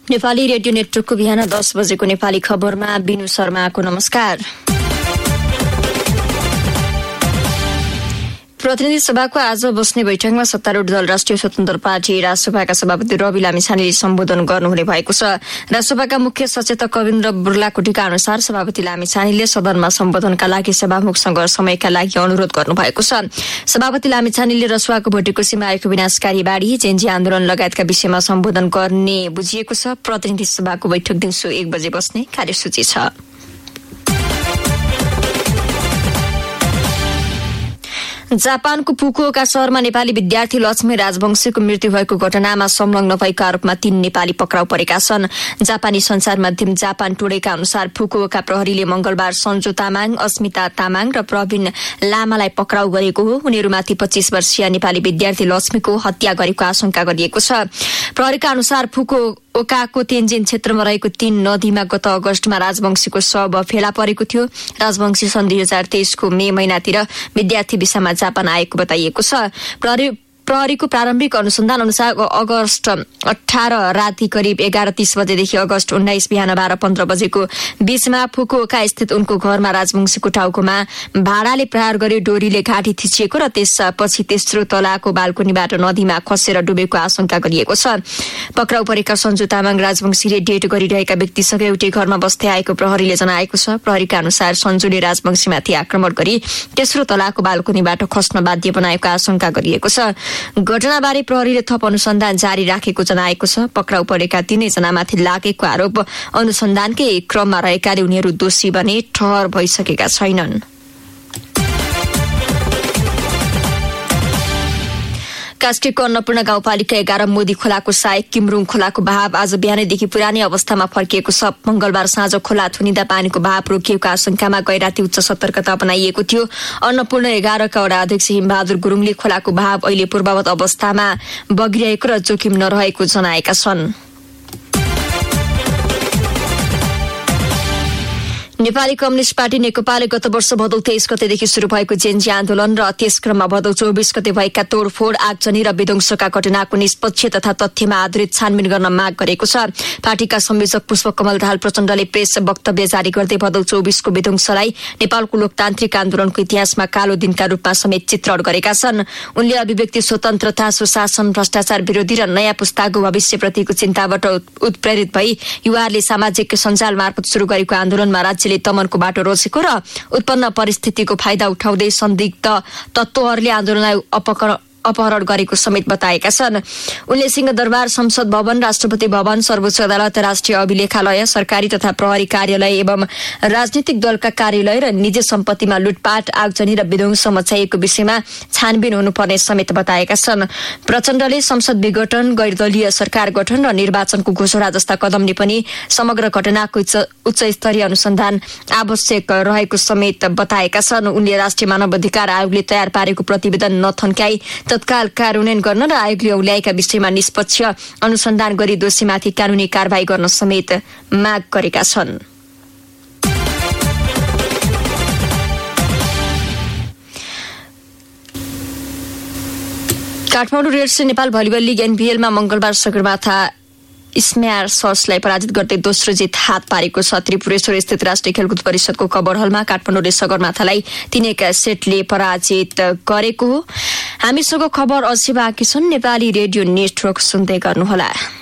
Nepali radio नेटवर्कको बिहान 10 बजेको नेपाली खबरमा बिनु शर्माको नमस्कार। प्रतिनिधि सभाको आज बस्ने बैठकमा सत्तारूढ दल राष्ट्रिय स्वतन्त्र पार्टी राजसभाका सभापति रवि लामिछानेले सम्बोधन गर्नुहुने भएको छ। राजसभाका मुख्य सचेतक कविन्द्र बुर्लाकोटीका अनुसार सभापति लामिछानेले सदनमा सम्बोधनका लागि सभामुखसँग समयका लागि अनुरोध गर्नुभएको छ। सभापति लामिछानेले रसुवाको भोटेकोसीमा आएको विनाशकारी बाढ़ी, जेन्जी आन्दोलन लगायतका विषयमा सम्बोधन गर्ने बुझिएको छ। प्रतिनिधि सभाको बैठक दिउँसो 1 बजे बस्ने कार्यसूची छ। जापानको फुकुओका शहरमा नेपाली विद्यार्थी लक्ष्मी राजवंशीको मृत्यु भएको घटनामा संलग्न भएको आरोपमा 3 नेपाली पक्राउ परेका छन्। जापानी संचार माध्यम जापान टुडेका अनुसार फुकुओका प्रहरीले मंगलबार सन्जु तामाङ, अस्मिता तामाङ र प्रवीण लामालाई पक्राउ गरेको हो। उनीहरूमाथि 25 वर्षीय नेपाली विद्यार्थी लक्ष्मीको हत्या गरेको आशंका गरिएको छ। प्रहरीका अनुसार फुकुओकाको तेन्जिन क्षेत्रमा रहेको 3 नदीमा गत अगस्तमा राजवंशीको शव फेला परेको थियो। राजवंशी सन् 2023 को मे महिनातिर विद्यार्थी भिसामा जापान आएको बताइएको छ। प्रहरीको प्रारम्भिक अनुसन्धान अनुसार अगस्त 18 राति करिब 11:30 बजेदेखि अगस्त 19 बिहान 12:15 बजेको बीचमा फुकुओका स्थित उनको घरमा राजवंशीको टाउकोमा भाडाले प्रहार गरी डोरीले घाँटी थिचिएको र त्यसपछि तेस्रो तलाको बाल्कोनीबाट नदीमा खसेर डुबेको आशंका गरिएको छ। पक्राउ परेका सन्जु तामाङ राजवंशीले डेट गरिरहेका व्यक्तिसँग एउटै घरमा बस्दै आएको प्रहरीले जनाएको छ। प्रहरीका अनुसार सन्जुले राजवंशीमाथि आक्रमण गरी तेस्रो तलाको बाल्कोनीबाट खस्न बाध्य बनाएको आशंका गरिएको छ। घटनाबारे प्रहरीले थप अनुसन्धान जारी राखेको जनाएको छ। पक्राउ परेका 3 जनामाथि लागेको आरोप अनुसन्धानकै क्रममा रहेकाले उनीहरू दोषी बने ठहर भइसकेका छैनन्। कास्कीको अन्नपूर्ण गाउँपालिका 11 मोदी खोलाको सहायक किमरुङ खोलाको बहाव आज बिहानैदेखि पुरानै अवस्थामा फर्किएको छ। मंगलबार साँझ खोला थुनिँदा पानीको बहाव रोकिएको आशंकामा गैराती उच्च सतर्कता बनाइएको थियो। अन्नपूर्ण 11 का वडा अध्यक्ष हिमबहादुर गुरुङले खोलाको बहाव अहिले पूर्ववत अवस्थामा बगिरहेको र जोखिम नरहेको जनाएका छन्। नेपाली कम्युनिष्ट पार्टी नेकपाले गत वर्ष भदौ 23 गतेदेखि शुरू भएको जेन्जी आन्दोलन र त्यसक्रममा भदौ 24 गते भएका तोडफोड, आगजनी र विध्वंसका घटनाको निष्पक्ष तथा तथ्यमा आधारित छानबिन गर्न माग गरेको छ। पार्टीका संयोजक पुष्पकमल दाहाल प्रचण्डले प्रेस वक्तव्य जारी गर्दै भदौ 24 को विध्वंसलाई नेपालको लोकतान्त्रिक आन्दोलनको इतिहासमा कालो दिनका रूपमा समेत चित्रण गरेका छन्। उनले अभिव्यक्ति स्वतन्त्रता, सुशासन, भ्रष्टाचार विरोधी र नयाँ पुस्ताको भविष्यप्रतिको चिन्ताबाट उत्प्रेरित भई युवाहरूले सामाजिक सञ्जाल मार्फत शुरू गरेको आन्दोलनमा राज्य तमनको बाटो रोजेको र उत्पन्न परिस्थितिको फाइदा उठाउँदै संदिग्ध तत्त्वहरूले आन्दोलनलाई अपहरण गरेको समेत बताएका छन्। उनले सिंहदरबार, संसद भवन, राष्ट्रपति भवन, सर्वोच्च अदालत, राष्ट्रिय अभिलेखालय, सरकारी तथा प्रहरी कार्यालय एवं राजनीतिक दलका कार्यालय र निजी सम्पत्तिमा लुटपाट, आगजनी र विध्वंस मचाइएको विषयमा छानबिन हुनुपर्ने समेत बताएका छन्। प्रचण्डले संसद विघटन, गैरदलीय सरकार गठन र निर्वाचनको घोषणा जस्ता कदमले पनि समग्र घटनाको उच्च स्तरीय अनुसन्धान आवश्यक रहेको समेत बताएका छन्। उनले राष्ट्रिय मानवाधिकार आयोगले तयार पारेको प्रतिवेदन नथन्काई तत्काल कार्यान्वयन गर्न र आयोगले औल्याएका विषयमा निष्पक्ष अनुसन्धान गरी दोषीमाथि कानूनी कारबाही गर्न समेत माग गरेका छन्। Kathmandu Reds Nepal volleyball league एनबीएलमा मंगलबार सगरमाथा स्म्यार सर्सलाई पराजित गर्दै दोस्रो जित हात पारेको छ। त्रिपुरेश्वर स्थित राष्ट्रिय खेलकुद परिषदको कबर हलमा काठमाडौँले सगरमाथालाई 3-1 सेटले पराजित गरेको हो। हामीसँग खबर अझै बाँकी छन्। नेपाली रेडियो नेटवर्क सुन्दै गर्नुहोला।